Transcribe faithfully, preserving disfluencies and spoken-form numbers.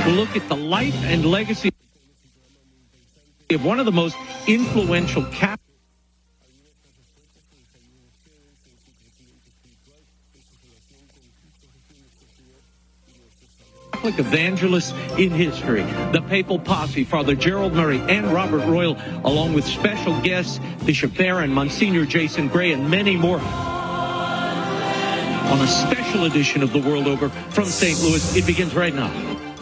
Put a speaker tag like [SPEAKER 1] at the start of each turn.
[SPEAKER 1] We'll look at the life and legacy of one of the most influential Catholic evangelists in history, the Papal Posse, Father Gerald Murray and Robert Royal, along with special guests, Bishop Barron, Monsignor Jason Gray, and many more, on a special edition of The World Over from Saint Louis. It begins right now.